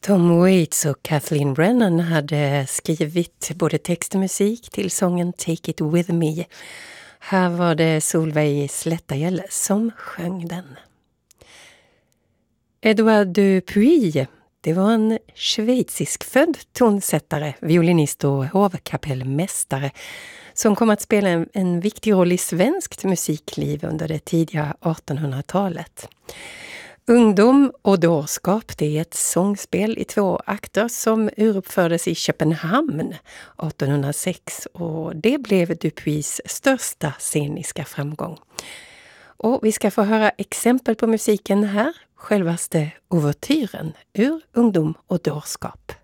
Tom Waits och Kathleen Brennan hade skrivit både text och musik till sången Take It With Me. Här var det Solveig Slättagäll som sjöng den. Edouard Dupuy, det var en schweizisk-född tonsättare, violinist och hovkapellmästare som kom att spela en viktig roll i svenskt musikliv under det tidiga 1800-talet. Ungdom och dårskap, det är ett sångspel i 2 akter som uruppfördes i Köpenhamn 1806 och det blev Dupuys största sceniska framgång. Och vi ska få höra exempel på musiken här, självaste ouvertyren ur Ungdom och dårskap.